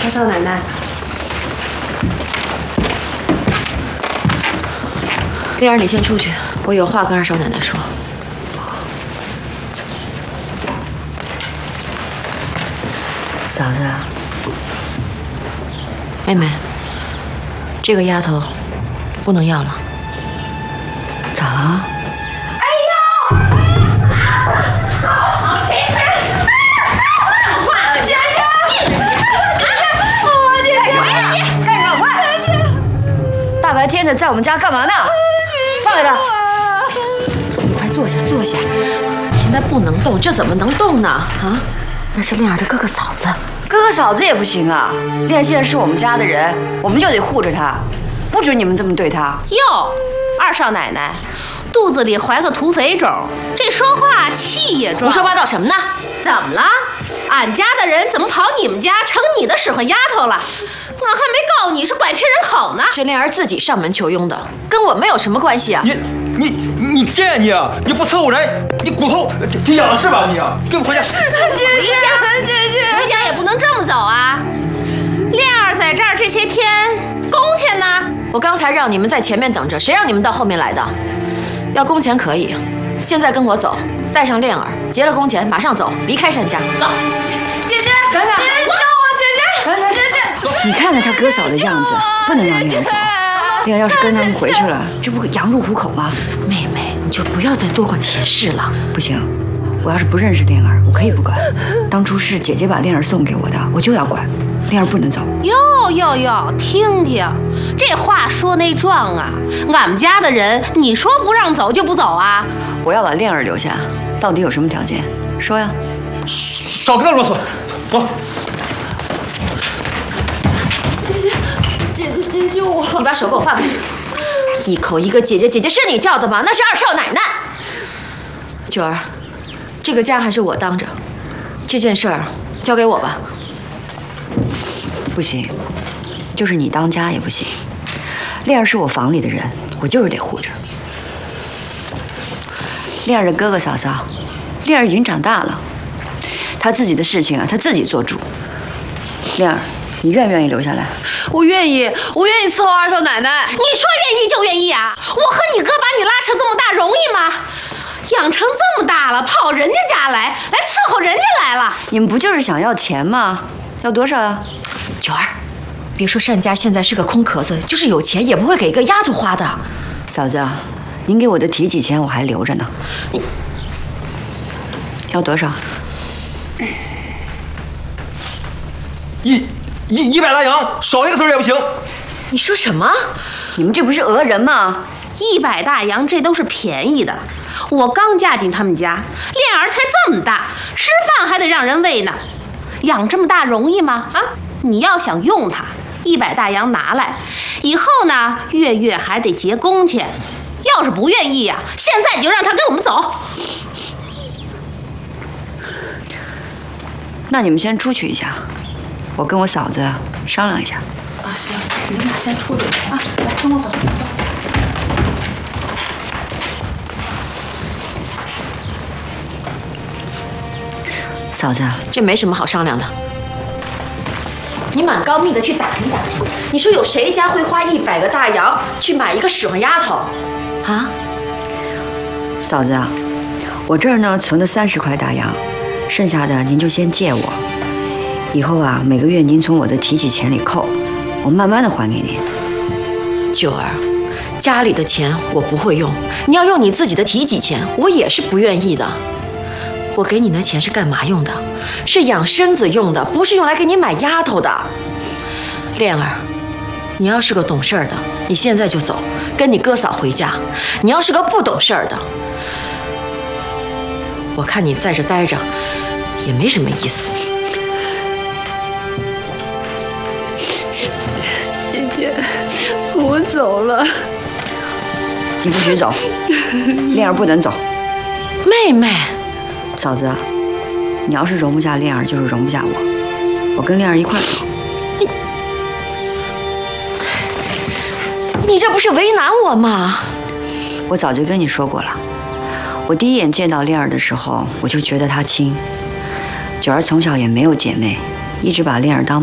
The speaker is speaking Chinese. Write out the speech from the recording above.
二少奶奶，丽儿，你先出去，我有话跟二少奶奶说。 嫂子， 妹妹，这个丫头不能要了。 咋了？ 大白天的在我们家干嘛呢？放开他！ 你快坐下，坐下。现在不能动，这怎么能动呢？啊，那是丽儿的哥哥嫂子。 哥哥嫂子也不行啊！练现在是我们家的人，我们就得护着他，不准你们这么对他。 哟，二少奶奶，肚子里怀个土匪种，这说话气也壮。 胡说八道什么呢？ 怎么了？俺家的人怎么跑你们家成你的使唤丫头了？我还没告你是拐骗人口呢。 是丽儿自己上门求佣的，跟我没有什么关系啊！ 你贱你啊！你不伺候人，你骨头这痒是吧你啊？给我回家！ 回家也不能这么走啊！恋儿在这儿这些天，工钱呢？ 我刚才让你们在前面等着，谁让你们到后面来的？要工钱可以，现在跟我走，带上恋儿，结了工钱马上走，离开单家。走， 姐姐， 等等， 姐姐救我！姐姐，姐姐， 你看看他哥嫂的样子，不能让恋儿走。恋儿要是跟他们回去了，这不羊入虎口吗？ 妹妹，你就不要再多管闲事了。 不行，我要是不认识恋儿，我可以不管。当初是姐姐把恋儿送给我的，我就要管。恋儿不能走。 哟，听听，这话说那壮啊！俺们家的人，你说不让走就不走啊？ 我要把恋儿留下，到底有什么条件？说呀！ 少跟他啰嗦，走。 姐救我！你把手给我放开！一口一个姐姐，姐姐是你叫的吗？那是二少奶奶。九儿，这个家还是我当着，这件事儿交给我吧。 不行，就是你当家也不行。恋儿是我房里的人，我就是得护着。恋儿的哥哥嫂嫂，恋儿已经长大了，她自己的事情啊，她自己做主。恋儿，你愿不愿意留下来？ 我愿意伺候二少奶奶。 你说愿意就愿意啊！我和你哥把你拉扯这么大容易吗？养成这么大了，跑人家家来伺候人家来了。 你们不就是想要钱吗？要多少啊？ 九儿，别说单家现在是个空壳子，就是有钱也不会给一个丫头花的。 嫂子，您给我的提己钱我还留着呢。你要多少 ？100大洋，少一个字也不行。 你说什么？ 你们这不是讹人吗 ？100大洋，这都是便宜的。我刚嫁进他们家，恋儿才这么大，吃饭还得让人喂呢。养这么大容易吗？啊！你要想用它，100大洋拿来，以后呢，月月还得结工钱。要是不愿意呀，现在你就让他跟我们走。 那你们先出去一下，我跟我嫂子商量一下。 啊，行，你们俩先出去啊，来跟我走，走。 嫂子， 这没什么好商量的。你蛮高密的去打听打听，你说有谁家会花100个大洋去买一个使唤丫头？啊？ 嫂子啊，我这儿呢存了30块大洋，剩下的您就先借我。以后啊，每个月您从我的提起钱里扣，我慢慢的还给您。 九儿，家里的钱我不会用，你要用你自己的提己钱，我也是不愿意的。我给你的钱是干嘛用的？是养身子用的，不是用来给你买丫头的。恋儿，你要是个懂事儿的，你现在就走，跟你哥嫂回家。你要是个不懂事儿的，我看你在这待着也没什么意思。 姐姐，我走了。 你不许走，恋儿不能走。 妹妹。 嫂子，你要是容不下恋儿，就是容不下我。我跟恋儿一块走。 你这不是为难我吗？ 我早就跟你说过了，我第一眼见到恋儿的时候，我就觉得她亲。九儿从小也没有姐妹，一直把恋儿当